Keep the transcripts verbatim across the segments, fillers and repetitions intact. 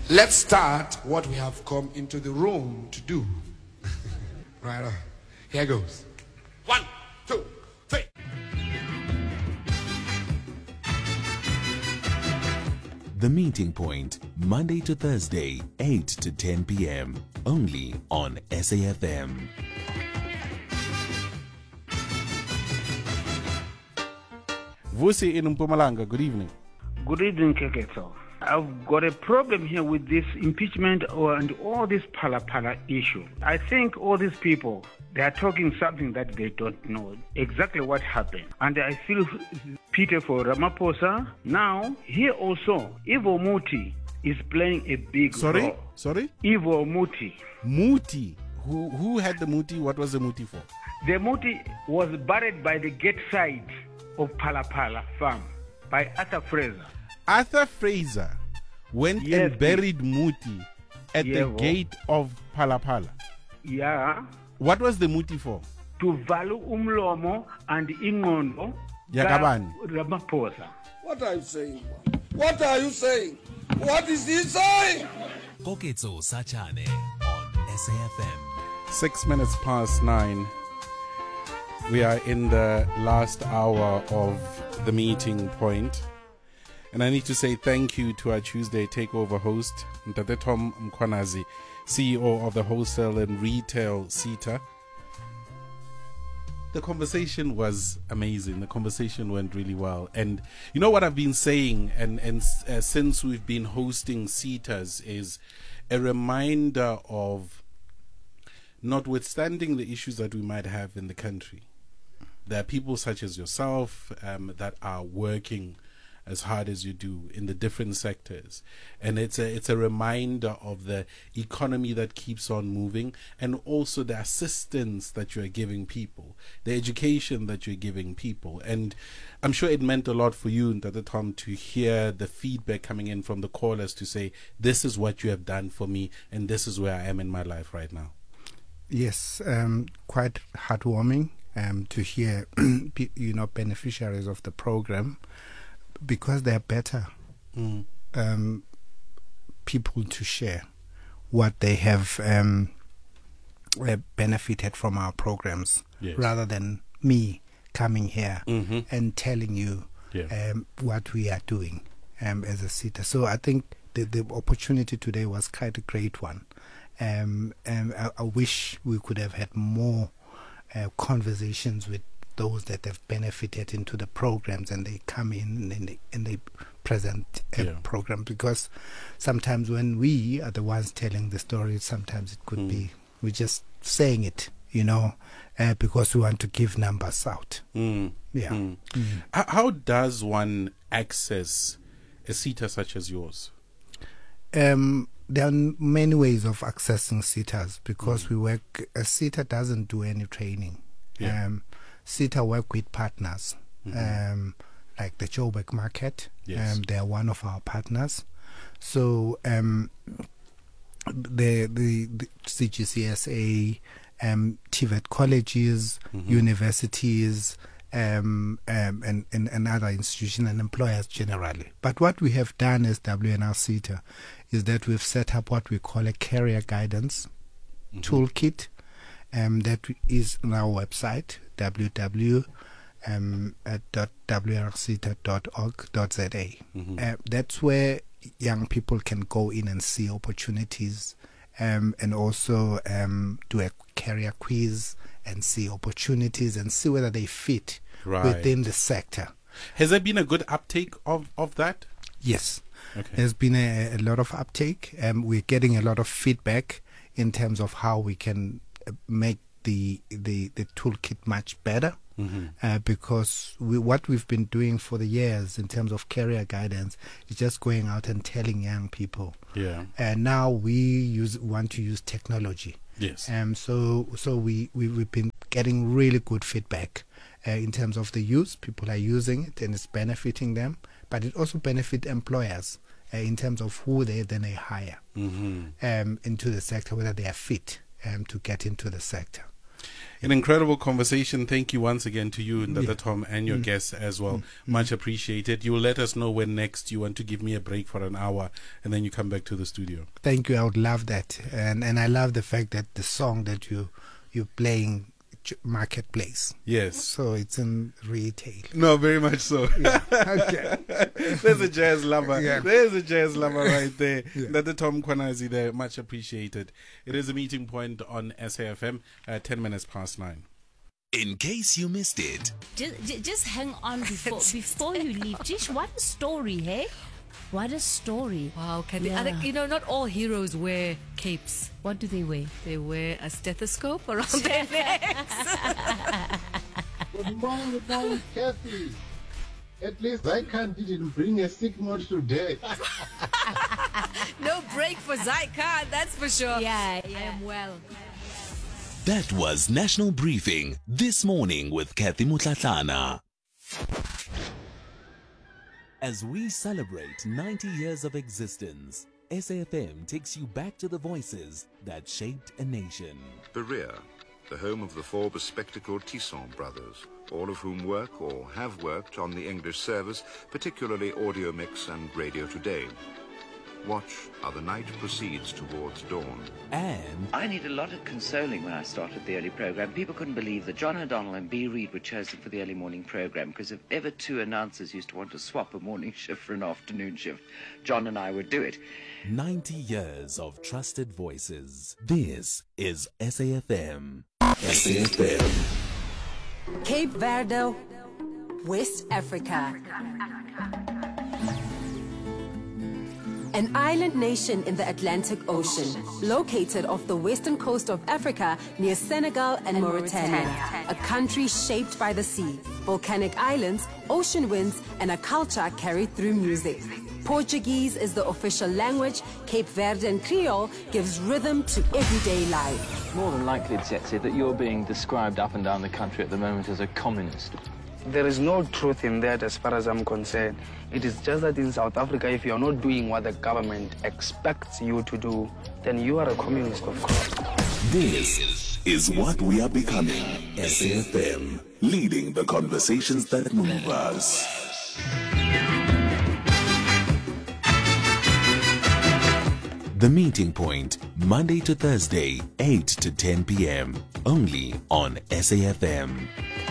Let's start what we have come into the room to do. Right on. Here goes. One, two, three. The Meeting Point, Monday to Thursday, eight to ten p.m. Only on S A F M. Vusi in Mpumalanga, good evening. Good evening, Keketo. I've got a problem here with this impeachment and all this pala pala issue. I think all these people, they are talking something that they don't know exactly what happened. And I feel pity for Ramaphosa. Now, here also, Ivo Muti is playing a big Sorry? role. Sorry? Ivo Muti. Muti. Who who had the Muti? What was the Muti for? The Muti was buried by the gate side of Palapala farm by Arthur Fraser. Arthur Fraser went Yes, and buried Muti at Yeah, the well. gate of Palapala. Yeah, What was the Muti for? to value umlomo and ingondo Yakabani. Ramaphosa. What are you saying? What are you saying? What is he saying? Koketso Sachane on S A F M. Six minutes past nine. We are in the last hour of the meeting point. And I need to say thank you to our Tuesday takeover host, Ntate Tom Mkwanazi, C E O of the Wholesale and Retail SETA. The conversation was amazing. The conversation went really well. And you know what I've been saying, and, and uh, since we've been hosting SETAs, is a reminder of, notwithstanding the issues that we might have in the country, there are people such as yourself um, that are working as hard as you do in the different sectors, and it's a it's a reminder of the economy that keeps on moving, and also the assistance that you are giving people, the education that you're giving people. And I'm sure it meant a lot for you, Ntate Tom, to hear the feedback coming in from the callers to say, this is what you have done for me, and this is where I am in my life right now. Yes, um, quite heartwarming um, to hear, you know, beneficiaries of the program, because they're better Mm. um, people to share what they have um, uh, benefited from our programs, Yes. rather than me coming here Mhm. and telling you Yeah. um, what we are doing um, as a SETA. So I think the, the opportunity today was quite a great one. Um, and I, I wish we could have had more uh, conversations with those that have benefited into the programs, and they come in and they, and they present a Yeah. program, because sometimes when we are the ones telling the story, sometimes it could Mm. be we're just saying it, you know, uh, because we want to give numbers out. Mm. Yeah. Mm. Mm. How, how does one access a SETA such as yours? Um, there are many ways of accessing SETAs, because we work, a SETA doesn't do any training. Yeah. Um, SETA work with partners, Mhm. um, like the Joburg Market. Yes. Um, they are one of our partners. So um, the, the, the C G C S A, um, T V E T colleges, Mhm. universities, um, um, and, and, and other institutions and employers generally. But what we have done as W N R SETA is that we've set up what we call a career guidance Mhm. toolkit, um, that is on our website, w w w dot w n r seta dot org dot z a. Mhm. Uh, that's where young people can go in and see opportunities, um, and also um, do a career quiz and see opportunities and see whether they fit Right. within the sector. Has there been a good uptake of, of that? Yes. Okay. There's been a, a lot of uptake. Um, we're getting a lot of feedback in terms of how we can uh, make the, the, the toolkit much better. Mhm. Uh, because we, what we've been doing for the years in terms of career guidance is just going out and telling young people. Yeah. And now we use want to use technology. Yes. Um. So so we, we we've been getting really good feedback uh, in terms of the use. People are using it and it's benefiting them, but it also benefits employers uh, in terms of who they then they hire Mhm. um into the sector, whether they are fit um to get into the sector. An incredible conversation. Thank you once again to you, Ndata Yeah. Tom, and your Mm. guests as well. Mm. Much appreciated. You will let us know when next you want to give me a break for an hour, and then you come back to the studio. Thank you. I would love that, and and I love the fact that the song that you you're playing, Ch- Marketplace. Yes. So it's in retail. No, very much so. Yeah. Okay. There's a jazz lover. Yeah. There's a jazz lover right there. Yeah. Ndata Tom Kwanazi there. Much appreciated. It is a meeting point on S A F M at ten minutes past nine. In case you missed it, Just, just hang on before before you leave. Jish, what a story, hey? What a story. Wow, can they, Yeah. other, you know, not all heroes wear capes. What do they wear? They wear a stethoscope around their necks. Good morning, good morning, Kathy. At least Zykan didn't bring a sick note today. No break for Zykan, that's for sure. Yeah, I yeah. am well. that was National Briefing This Morning with Kathy Mutlatlana. As we celebrate ninety years of existence, S A F M takes you back to the voices that shaped a nation. Berea, the home of the four bespectacled Tisson brothers, all of whom work or have worked on the English service, particularly Audio Mix and Radio Today. Watch how the night proceeds towards dawn. And I need a lot of consoling when I started the early program. People couldn't believe that John O'Donnell and B. Reid were chosen for the early morning program, because if ever two announcers used to want to swap a morning shift for an afternoon shift, John and I would do it. ninety years of trusted voices. This is S A F M. S A F M. Cape Verde, West Africa. An island nation in the Atlantic Ocean, located off the western coast of Africa near Senegal and, and Mauritania. Mauritania. A country shaped by the sea, volcanic islands, ocean winds, and a culture carried through music. Portuguese is the official language. Cape Verdean Creole gives rhythm to everyday life. More than likely, Tsetse, that you're being described up and down the country at the moment as a communist. There is no truth in that as far as I'm concerned. It is just that in South Africa, if you're not doing what the government expects you to do, then you are a communist, of course. This is what we are becoming. S A F M, leading the conversations that move us. The Meeting Point, Monday to Thursday, eight to ten p.m. Only on S A F M.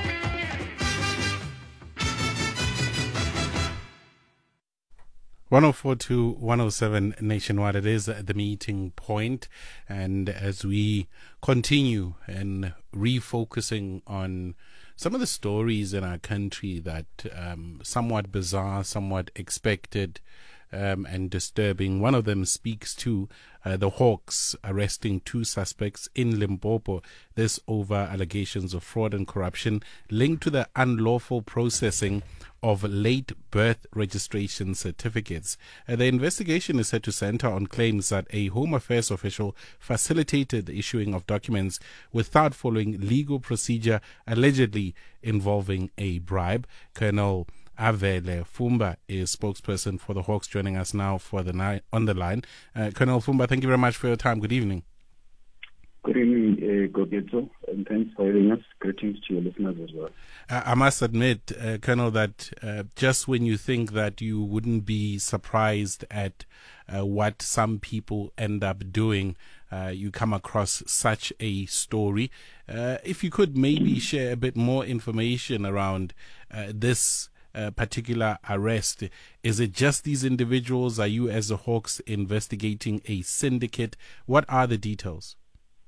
one oh four to one oh seven nationwide. It is the meeting point, and as we continue and refocusing on some of the stories in our country that um, somewhat bizarre, somewhat expected, um, and disturbing. One of them speaks to uh, the Hawks arresting two suspects in Limpopo. This over allegations of fraud and corruption linked to the unlawful processing of late birth registration certificates. Uh, the investigation is set to center on claims that a Home Affairs official facilitated the issuing of documents without following legal procedure, allegedly involving a bribe. Colonel Avele Fumba is spokesperson for the Hawks, joining us now for the ni- on the line. Uh, Colonel Fumba, thank you very much for your time. Good evening. Good evening, uh, Gogetso, and thanks for having us. Greetings to your listeners as well. Uh, I must admit, uh, Colonel, that uh, just when you think that you wouldn't be surprised at uh, what some people end up doing, uh, you come across such a story. Uh, if you could maybe share a bit more information around uh, this uh, particular arrest. Is it just these individuals? Are you, as the Hawks, investigating a syndicate? What are the details?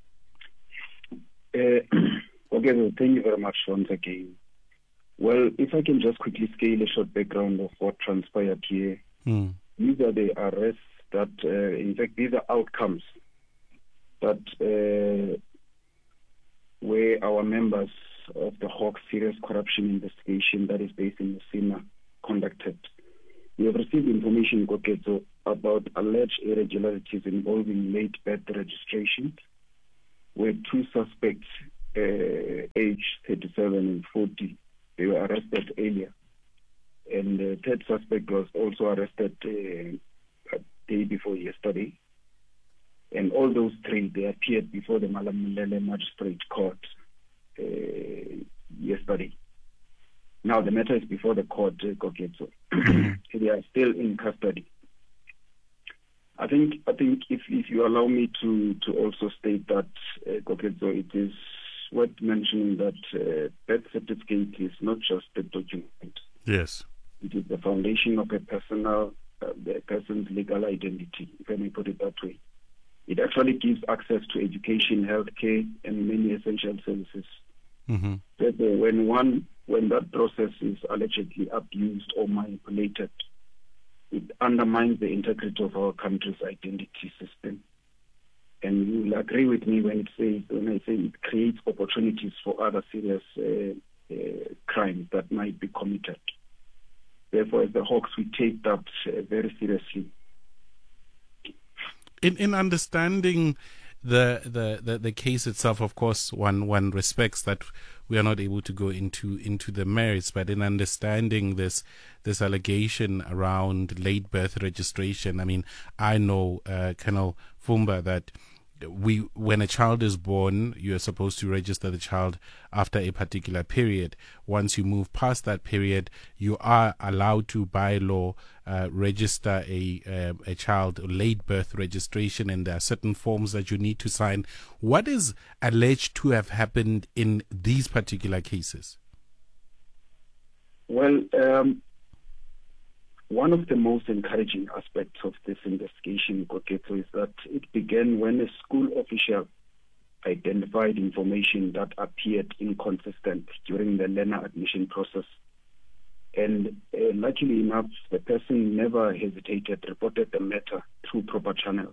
Uh, okay, well, thank you very much once again. Well, if I can just quickly scale a short background of what transpired here. Mm. These are the arrests that, uh, in fact, these are outcomes that uh, where our members of the Hawks Serious Corruption Investigation that is based in Messina conducted. We have received information, Gogetso, about alleged irregularities involving late birth registrations, where two suspects, uh, aged thirty-seven and forty, they were arrested earlier. And the third suspect was also arrested uh, a day before yesterday. And all those three, they appeared before the Malamulele Magistrate Court uh, yesterday. Now the matter is before the court, uh, Koketso. They are still in custody. I think I think if, if you allow me to, to also state that, uh, Koketso, it is worth mentioning that uh, birth certificate is not just a document. Yes. It is the foundation of a personal, uh, the person's legal identity, if I may put it that way. It actually gives access to education, healthcare, and many essential services. Mm-hmm. That, uh, when one, when that process is allegedly abused or manipulated, it undermines the integrity of our country's identity system. And you will agree with me when it says, when I say it creates opportunities for other serious uh, uh, crimes that might be committed. Therefore, as the Hawks, we take that uh, very seriously. In in understanding the, the, the, the case itself, of course, one one respects that we are not able to go into into the merits, but in understanding this this allegation around late birth registration, I mean, I know, uh, Colonel Fumba, that we when a child is born, you are supposed to register the child after a particular period. Once you move past that period, you are allowed to, by law, uh, register a uh, a child late birth registration, and there are certain forms that you need to sign. What is alleged to have happened in these particular cases? Well, um, one of the most encouraging aspects of this investigation, Koketso, is that it began when a school official identified information that appeared inconsistent during the learner admission process. And uh, luckily enough, the person never hesitated, reported the matter through proper channels.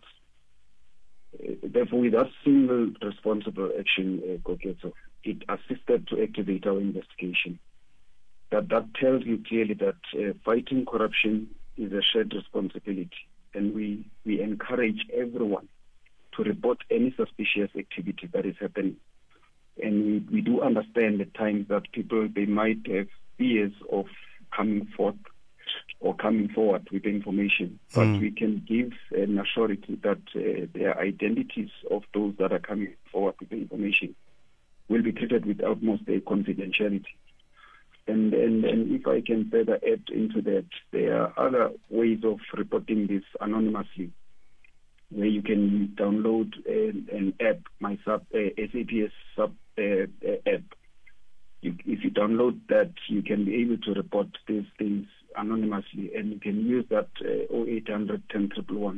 Uh, therefore, with that single responsible action, uh, Koketso, it assisted to activate our investigation. That, that tells you clearly that uh, fighting corruption is a shared responsibility, and we, we encourage everyone to report any suspicious activity that is happening. And we, we do understand at times that people, they might have fears of coming forth or coming forward with information, but Mm. we can give an assurity that uh, the identities of those that are coming forward with the information will be treated with utmost uh, confidentiality. And, and and if I can further add into that, there are other ways of reporting this anonymously, where you can download an, an app, my sub uh, S A P S sub uh, uh, app. You, if you download that, you can be able to report these things anonymously, and you can use that uh, oh eight hundred ten one one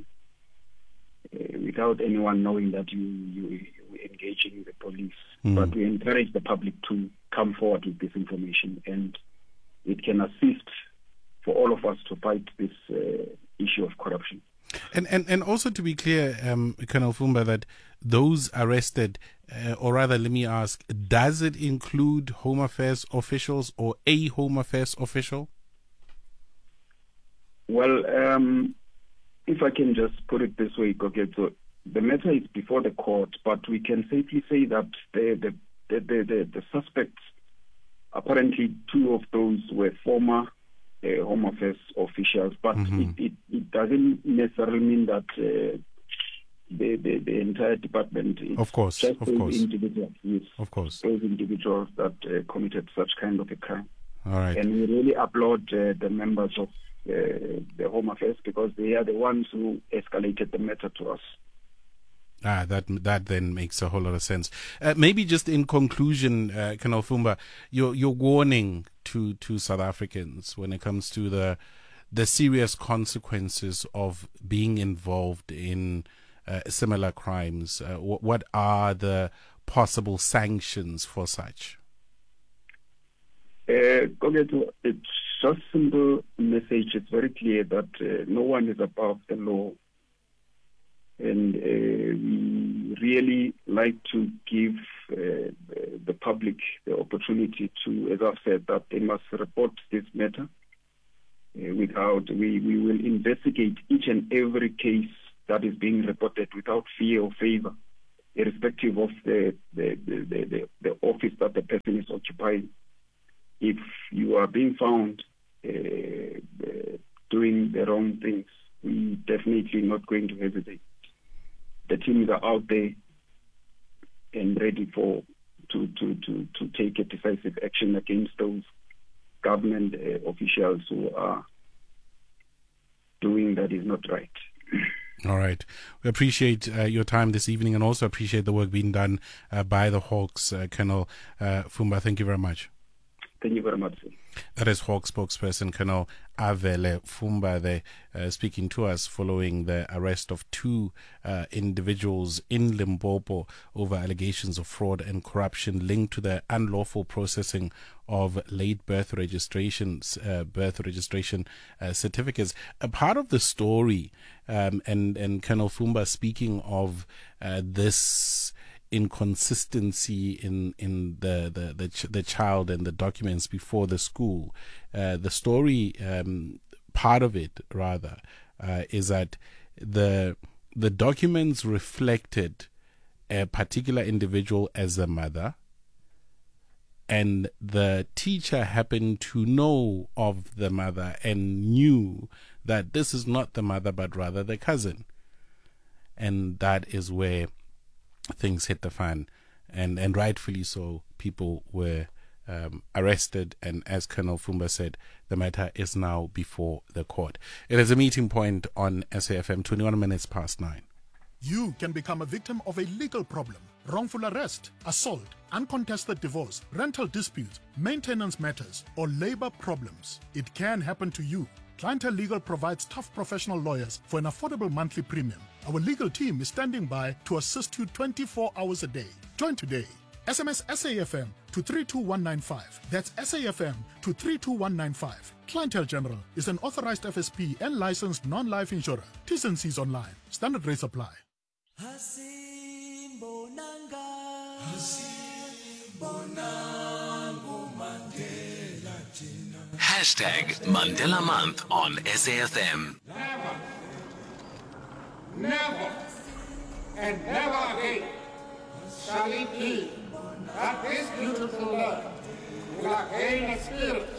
uh, without anyone knowing that you you you're engaging the police. Mm. But we encourage the public to come forward with this information, and it can assist for all of us to fight this uh, issue of corruption. And, and and also to be clear, um, Colonel Fumba, that those arrested, uh, or rather, let me ask, does it include Home Affairs officials or a Home Affairs official? Well, um, if I can just put it this way, Koketso, the matter is before the court, but we can safely say that the the the, the, the, the suspects, apparently two of those were former uh, Home Affairs officials, but Mm-hmm. it, it, it doesn't necessarily mean that uh, the, the the entire department is Of course, just of those course. individuals, yes, Of course. those individuals that uh, committed such kind of a crime. All right. And we really applaud uh, the members of uh, the Home Affairs, because they are the ones who escalated the matter to us. Ah, that that then makes a whole lot of sense. Uh, maybe just in conclusion, uh, Colonel Fumba, your your warning to, to South Africans when it comes to the the serious consequences of being involved in uh, similar crimes. Uh, what, what are the possible sanctions for such? Uh, Koketso, it's just simple message. It's very clear that uh, no one is above the law. And uh, we really like to give uh, the public the opportunity to, as I've said, that they must report this matter. Uh, without, we, we will investigate each and every case that is being reported without fear or favor, irrespective of the, the, the, the, the, the office that the person is occupying. If you are being found uh, uh, doing the wrong things, we definitely not going to hesitate. The teams are out there and ready for to, to, to, to take a decisive action against those government uh, officials who are doing that is not right. All right. We appreciate uh, your time this evening and also appreciate the work being done uh, by the Hawks. Uh, Colonel uh, Fumba, thank you very much. Thank you very much, sir. That is Hawk spokesperson Colonel Avele Fumba there, uh, speaking to us following the arrest of two uh, individuals in Limpopo over allegations of fraud and corruption linked to the unlawful processing of late birth registrations, uh, birth registration uh, certificates. A part of the story, um, and, and Colonel Fumba speaking of uh, this inconsistency in in the the the, ch- the child and the documents before the school. Uh, the story, um, part of it rather, uh, is that the the documents reflected a particular individual as the mother, and the teacher happened to know of the mother and knew that this is not the mother but rather the cousin, and that is where things hit the fan, and, and rightfully so. People were um, arrested, and as Colonel Fumba said, the matter is now before the court. It is a meeting point on S A F M, twenty-one minutes past nine. You can become a victim of a legal problem: wrongful arrest, assault, uncontested divorce, rental disputes, maintenance matters, or labor problems. It can happen to you. Clientele Legal provides tough professional lawyers for an affordable monthly premium. Our legal team is standing by to assist you twenty-four hours a day. Join today. S M S S A F M to three two one nine five. That's S A F M to three two one nine five. Clientele General is an authorized F S P and licensed non-life insurer. T's and C's online. Standard rates apply. Hashtag Mandela Month on S A F M. Never, never, and never again shall it be that this beautiful land will again experience